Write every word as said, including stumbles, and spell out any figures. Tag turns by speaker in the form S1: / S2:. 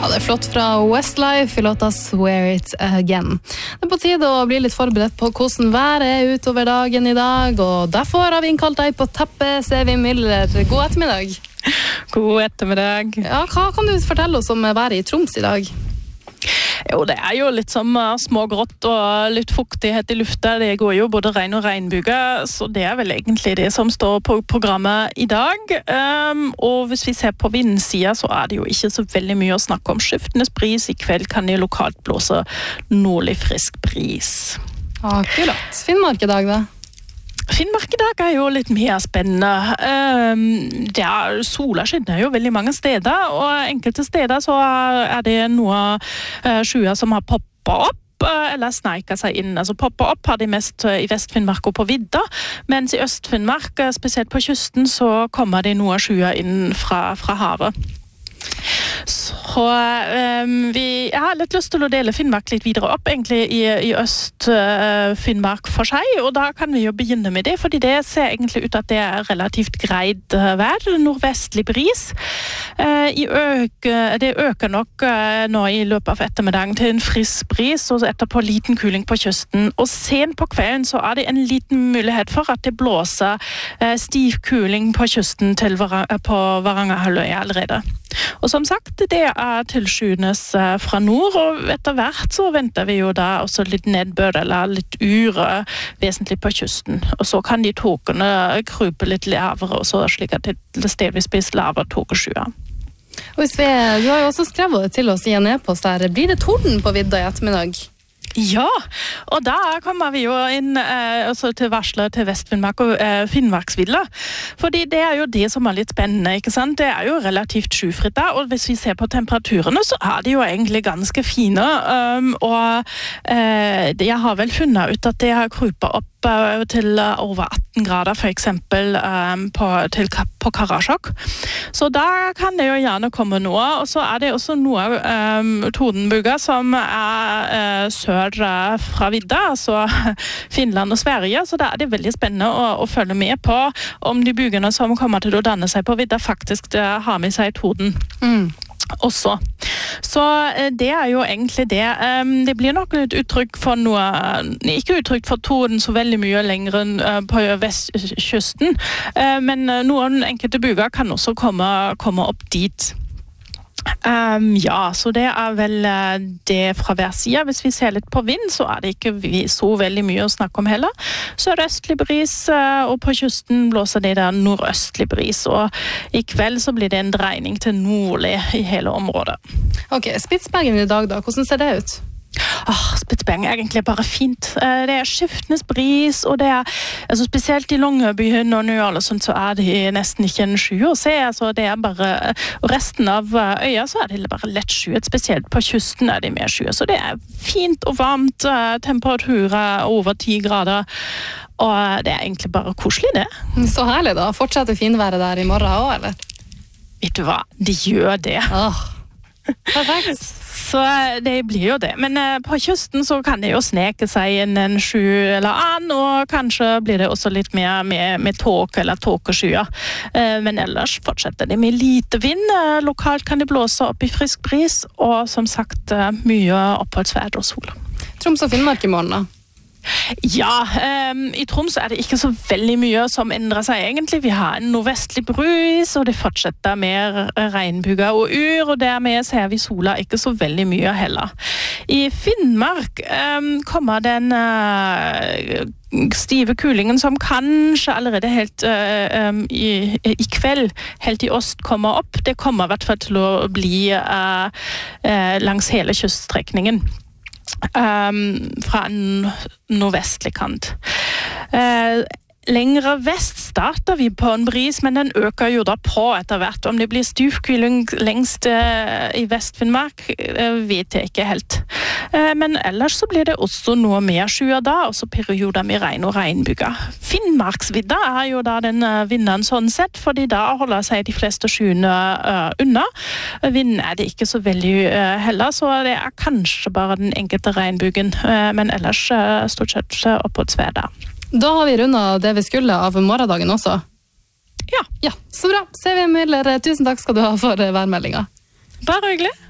S1: Ja, det er flott fra Westlife i låta Swear It Again. Det er på tide å bli litt forberedt på hvordan været er utover dagen i dag, og derfor har vi innkalt deg på teppet, Sevi Miller. God ettermiddag.
S2: God ettermiddag.
S1: Ja, hva kan du fortelle oss om været i Troms i dag?
S2: Jo, det er jo litt som smågrått og litt fuktighet i lufta. Det går jo både regn og regnbyger, så det er vel egentlig det som står på programmet i dag. Um, og hvis vi ser på vindsida, så er det jo ikke så veldig mye å snakke om. Skiftende bris. I kveld kan det lokalt blåse nordlig frisk bris.
S1: Akkurat. Finnmark i dag, da?
S2: Finnmark i dag er jo litt mer spennende. Um, ja, sola skinner jo veldig mange steder, og enkelte steder så er det noen uh, skyer som har poppet opp eller sneiket seg inn. Altså poppet opp har de mest i Vest-Finnmark og på vidda, mens i Øst-Finnmark, spesielt på kysten, så kommer det noen skyer inn fra, fra havet. Så um, vi jeg har litt lyst til å dele Finnmark litt videre opp egentlig i, i Øst-Finnmark uh, for seg, og da kan vi jo begynne med det, fordi det ser egentlig ut at det er relativt greit uh, vær, nordvestlig bris. Uh, i øke, det øker nok uh, nå i løpet av ettermiddagen til en frisk bris, og etterpå liten kuling på kysten, og sent på kvelden så er det en liten mulighet for at det blåser uh, stiv kuling på kysten til Vara, på Varangerhalvøya allerede. Og som sagt, det er tilskyende fra nord, og etter hvert så venter vi jo da også litt nedbør eller litt ure vesentlig på kysten. Og så kan de tåkene krype litt lavere, og så slik at det stedvis blir lavere tåkeskyer.
S1: Og hvis vi, du har jo også skrevet til oss i en e-post der, blir det torden på vidda i ettermiddag?
S2: Ja, og da kommer vi jo inn eh, til varsler til Vest-Finnmark og eh, Finnmarksvidda. Fordi det er jo det som er litt spennende, ikke sant? Det er jo relativt skyfritt da, og hvis vi ser på temperaturene, så er de jo egentlig ganske fine. Um, og eh, jeg har vel funnet ut at det har krypet opp til over atten grader, for eksempel um, på, til, på Karasjok. Så da kan det jo gjerne komme noe, og så er det også noe um, tordenbyger som er uh, sør fra vidda, altså Finland og Sverige, så da er det veldig spennende å, å følge med på om de bygene som kommer til å danne seg på vidda faktisk uh, har med seg torden. Mm. Også. Så det er jo egentlig det. Det blir nok et uttrykk for noe, ikke uttrykk for torden så veldig mye lenger på vestkysten, men noen enkelte byger kan også komme, komme opp dit. Um, ja, så det er vel det fra hver side. Hvis vi ser litt på vind, så er det ikke så veldig mye å snakke om heller. Sørøstlig bris, og på kysten blåser det der nordøstlig bris, og i kveld så blir det en dreining til nordlig i hele området.
S1: Ok, Spitsbergen i dag da, hvordan ser det ut?
S2: Oh, Spitsbergen er egentlig bare fint. Det er skiftende bris, og det er altså spesielt i Longyearbyen og Ny-Ålesund så er det nesten ikke en sky å se. Altså, det er bare, og resten av øya så er det bare lett skyet, spesielt på kysten er det mer skyet. Så det er fint og varmt, temperaturer over ti grader, og det er egentlig bare koselig det.
S1: Så herlig da, fortsetter finværet der i morgen også, eller?
S2: Vet du hva, de gjør det.
S1: Åh, perfekt.
S2: Så det blir jo det. Men uh, på kysten så kan det jo sneke seg inn en sky eller annen, og kanskje blir det også litt mer med, med tåke eller tåkeskyer. Uh, men ellers fortsetter det med lite vind. Uh, lokalt kan det blåse opp i frisk bris, og som sagt uh, mye oppholdsvær og sol.
S1: Troms og Finnmark i morgen da?
S2: Ja, um, i Troms er det ikke så veldig mye som endrer seg egentlig. Vi har en nordvestlig bris, og det fortsetter med regnbyger og ur, og dermed ser vi sola ikke så veldig mye heller. I Finnmark um, kommer den uh, stive kulingen som kanskje allerede helt uh, um, i, i kveld, helt i øst kommer opp. Det kommer i hvert fall til å bli uh, uh, langs hele kyststrekningen. Um, fra en nordvestlig kant. Uh, Lengre vest starter vi på en bris, men den øker jo da på etter hvert. Om det blir stuvkuling lengst uh, i Vest-Finnmark, uh, vet jeg ikke helt. Uh, men ellers så blir det også noe mer skyer da, og så perioder med regn og regnbyger. Finnmarksvidda er jo da den uh, vinneren sånn sett, fordi da holder seg de fleste skyene uh, unna. Vinden er det ikke så veldig uh, heller, så det er kanskje bare den enkelte regnbygen, uh, men ellers uh, stort sett uh, oppholdsvær da.
S1: Da har vi rundet det vi skulle av morgendagen også.
S2: Ja.
S1: Ja, så bra. Sevi Miller, tusen takk skal du ha for værmeldinga.
S2: Bare hyggelig.